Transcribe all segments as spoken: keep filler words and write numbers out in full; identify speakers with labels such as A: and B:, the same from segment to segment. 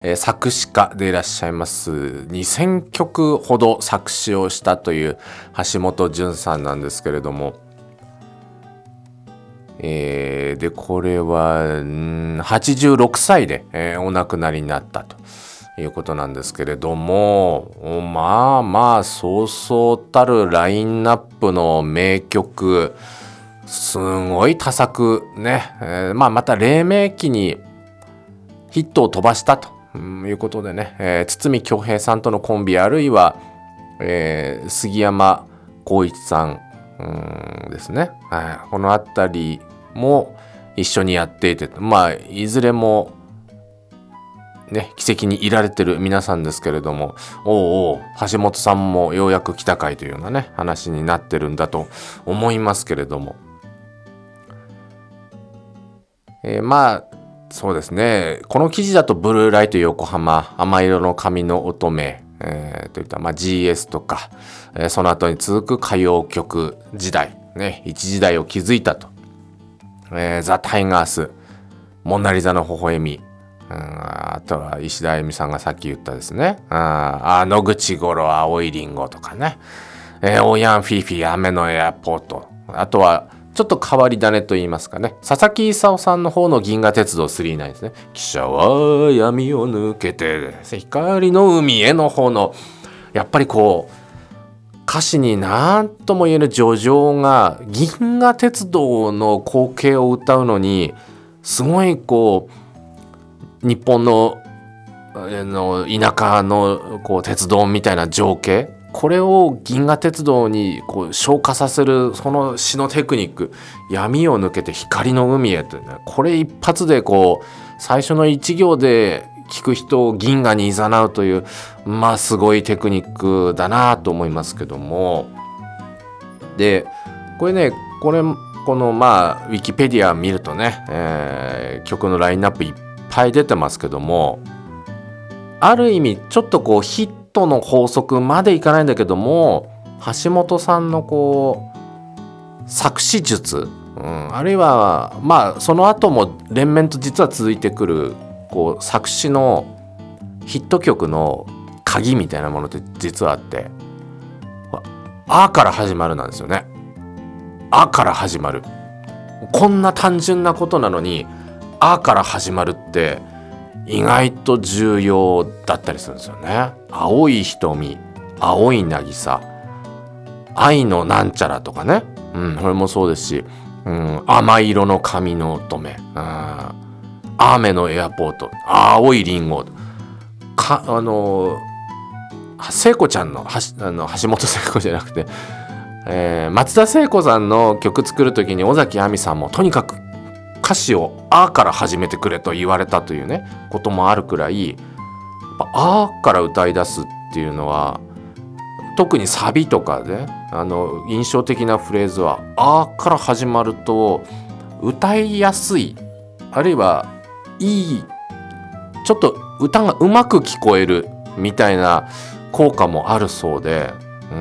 A: えー、作詞家でいらっしゃいます。にせんきょくほど作詞をしたという橋本淳さんなんですけれども、えー、でこれはんはちじゅうろくさいで、えー、お亡くなりになったということなんですけれども、まあまあそうそうたるラインナップの名曲、すごい多作ね、えー、まあまた黎明期にヒットを飛ばしたということでね、えー、堤恭平さんとのコンビ、あるいは、えー、杉山浩一さん、うんですね、はい、このあたりも一緒にやっていて、まあいずれもね奇跡にいられてる皆さんですけれども、おうおう橋本さんもようやく来たかいというようなね話になってるんだと思いますけれども、えー、まあそうですね、この記事だとブルーライト横浜、甘色の髪の乙女、えー、といった、まあ、ジーエス とか、えー、その後に続く歌謡曲時代、ね、一時代を築いたと、えー、ザ・タイガース、モナリザの微笑み、うん、あとは石田あゆみさんがさっき言ったですね、あ野口五郎、青いリンゴとかね、えー、オーヤンフィーフィー、雨のエアポート、あとはちょっと変わり種と言いますかね、佐々木勲さんの方の銀河鉄道スリーナインですね。汽車は闇を抜けて光の海への方の、やっぱりこう歌詞に何とも言える叙情が、銀河鉄道の光景を歌うのにすごいこう日本のの田舎のこう鉄道みたいな情景、これを銀河鉄道にこう昇華させるその詩のテクニック、闇を抜けて光の海へというね、これ一発でこう最初の一行で聞く人を銀河に誘うという、まあすごいテクニックだなと思いますけども、でこれね、これこのまあウィキペディア見るとね、えー、曲のラインナップいっぱい出てますけども、ある意味ちょっとこうヒットの法則までいかないんだけども、橋本さんのこう作詞術、うん、あるいはまあその後も連綿と実は続いてくるこう作詞のヒット曲の鍵みたいなものって実はあって、あーから始まるなんですよね。あから始まる、こんな単純なことなのにあから始まるって意外と重要だったりするんですよね。青い瞳、青い渚、愛のなんちゃらとかね、うん、これもそうですし、うん、甘い色の髪の乙女、うん、雨のエアポート、青いリンゴか、あの聖子ちゃんの、はあの橋本聖子じゃなくて、えー、松田聖子さんの曲作る時に尾崎亜美さんもとにかく歌詞をあーから始めてくれと言われたというねこともあるくらい、やっぱあーから歌い出すっていうのは、特にサビとかであの印象的なフレーズはあーから始まると歌いやすい、あるいはいい、ちょっと歌がうまく聞こえるみたいな効果もあるそうで、うん、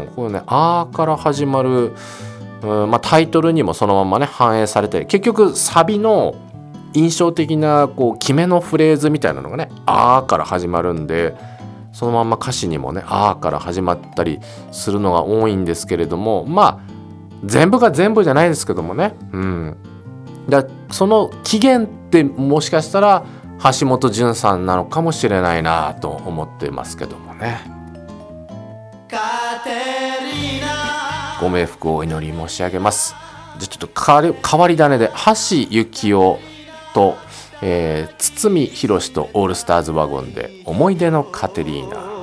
A: これね、あーから始まる、うん、まあ、タイトルにもそのままね反映されて、結局サビの印象的なこう決めのフレーズみたいなのがねあーから始まるんで、そのまま歌詞にもねあーから始まったりするのが多いんですけれども、まあ全部が全部じゃないですけどもね、うん、だその起源ってもしかしたら橋本淳さんなのかもしれないなと思ってますけどもね。ご冥福をお祈り申し上げます。じゃちょっと変わり、変わり種で橋幸夫と、えー、堤宏とオールスターズワゴンで思い出のカテリーナ。